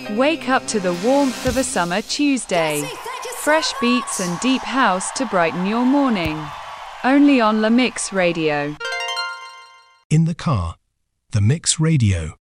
Wake up to the warmth of a summer Tuesday. Fresh beats and deep house to brighten your morning. Only on La Mix Radio. In the car, The Mix Radio.